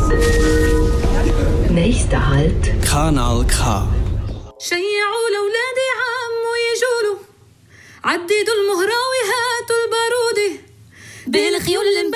Nächster Halt Kanal K. شيعوا لولادي عمو يجولوا عددوا المهراوي هاتوا البارودة بالخيول